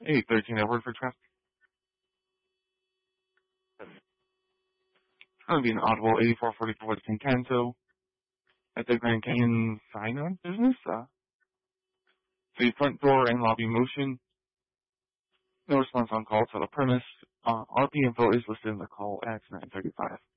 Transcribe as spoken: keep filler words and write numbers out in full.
eight thirteen Edward for traffic. It's going to be an audible eighty-four forty-four Canto at the Grand Canyon Sign-On business. Uh, the front door and lobby motion. No response on call to the premise. Uh, R P info is listed in the call at nine thirty-five.